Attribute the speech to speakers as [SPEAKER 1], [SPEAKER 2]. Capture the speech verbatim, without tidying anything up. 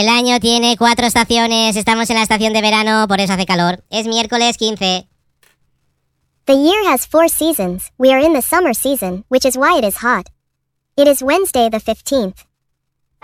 [SPEAKER 1] El año tiene cuatro estaciones. Estamos en la estación de verano, por eso hace calor. Es miércoles quince.
[SPEAKER 2] The year has four seasons. We are in the summer season, which is why it is hot. It is Wednesday the fifteenth.